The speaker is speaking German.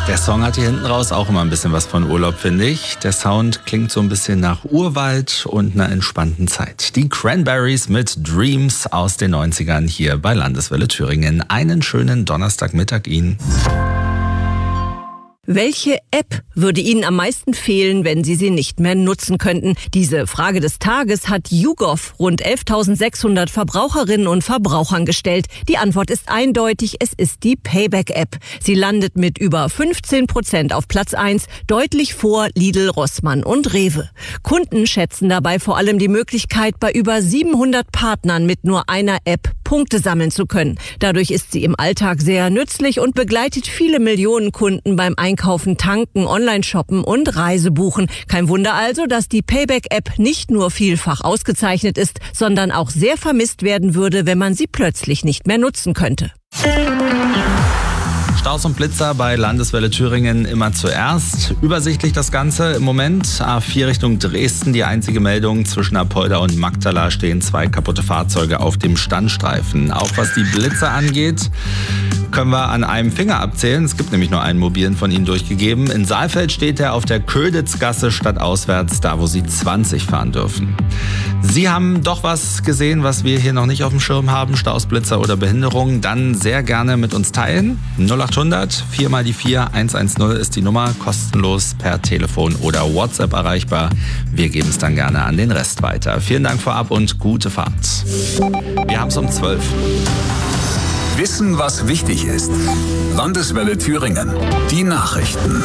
Der Song hat hier hinten raus auch immer ein bisschen was von Urlaub, finde ich. Der Sound klingt so ein bisschen nach Urwald und einer entspannten Zeit. Die Cranberries mit Dreams aus den 90ern hier bei Landeswelle Thüringen. Einen schönen Donnerstagmittag Ihnen. Welche App würde Ihnen am meisten fehlen, wenn Sie sie nicht mehr nutzen könnten? Diese Frage des Tages hat YouGov rund 11.600 Verbraucherinnen und Verbrauchern gestellt. Die Antwort ist eindeutig, es ist die Payback-App. Sie landet mit über 15% auf Platz 1, deutlich vor Lidl, Rossmann und Rewe. Kunden schätzen dabei vor allem die Möglichkeit, bei über 700 Partnern mit nur einer App Punkte sammeln zu können. Dadurch ist sie im Alltag sehr nützlich und begleitet viele Millionen Kunden beim Einkaufen, Tanken, Online-Shoppen und Reisebuchen. Kein Wunder also, dass die Payback-App nicht nur vielfach ausgezeichnet ist, sondern auch sehr vermisst werden würde, wenn man sie plötzlich nicht mehr nutzen könnte. Staus und Blitzer bei Landeswelle Thüringen immer zuerst. Übersichtlich das Ganze im Moment. A4 Richtung Dresden, die einzige Meldung. Zwischen Apolda und Magdala stehen 2 kaputte Fahrzeuge auf dem Standstreifen. Auch was die Blitzer angeht, können wir an einem Finger abzählen. Es gibt nämlich nur einen mobilen von Ihnen durchgegeben. In Saalfeld steht er auf der Köditzgasse stadtauswärts, da wo Sie 20 fahren dürfen. Sie haben doch was gesehen, was wir hier noch nicht auf dem Schirm haben, Staus, Blitzer oder Behinderung, dann sehr gerne mit uns teilen. 0800 4 mal die 4 110 ist die Nummer, kostenlos per Telefon oder WhatsApp erreichbar. Wir geben es dann gerne an den Rest weiter. Vielen Dank vorab und gute Fahrt. Wir haben es um 12. Wissen, was wichtig ist. Landeswelle Thüringen. Die Nachrichten.